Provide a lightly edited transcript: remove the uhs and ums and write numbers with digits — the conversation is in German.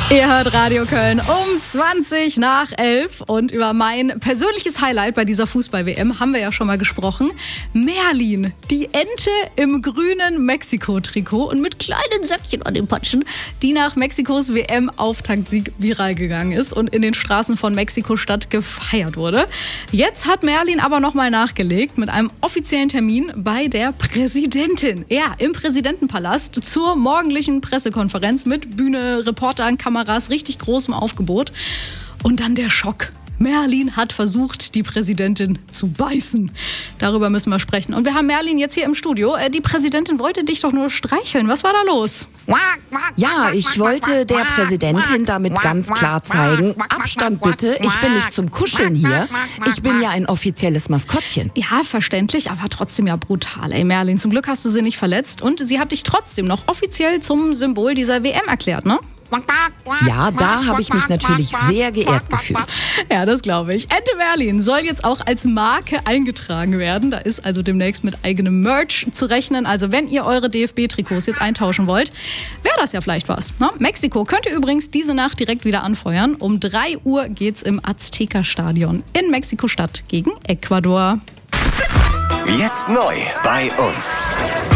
Ihr hört Radio Köln um 20 nach 11 und über mein persönliches Highlight bei dieser Fußball-WM haben wir ja schon mal gesprochen. Merlin, die Ente im grünen Mexiko-Trikot und mit kleinen Söppchen an den Patschen, die nach Mexikos WM-Auftaktsieg viral gegangen ist und in den Straßen von Mexiko-Stadt gefeiert wurde. Jetzt hat Merlin aber nochmal nachgelegt mit einem offiziellen Termin bei der Präsidentin. Ja, im Präsidentenpalast zur morgendlichen Pressekonferenz mit Bühne, Reportern, Kameras, richtig großem Aufgebot. Und dann der Schock. Merlin hat versucht, die Präsidentin zu beißen. Darüber müssen wir sprechen. Und wir haben Merlin jetzt hier im Studio. Die Präsidentin wollte dich doch nur streicheln. Was war da los? Ja, ich wollte der Präsidentin damit ganz klar zeigen, Abstand bitte, ich bin nicht zum Kuscheln hier. Ich bin ja ein offizielles Maskottchen. Ja, verständlich, aber trotzdem ja brutal. Ey, Merlin, zum Glück hast du sie nicht verletzt. Und sie hat dich trotzdem noch offiziell zum Symbol dieser WM erklärt, ne? Ja, da habe ich mich natürlich sehr geehrt gefühlt. Ja, das glaube ich. Ente Merlin soll jetzt auch als Marke eingetragen werden. Da ist also demnächst mit eigenem Merch zu rechnen. Also wenn ihr eure DFB-Trikots jetzt eintauschen wollt, wäre das ja vielleicht was. Ne? Mexiko könnt ihr übrigens diese Nacht direkt wieder anfeuern. Um 3 Uhr geht's im Azteca-Stadion in Mexiko-Stadt gegen Ecuador. Jetzt neu bei uns.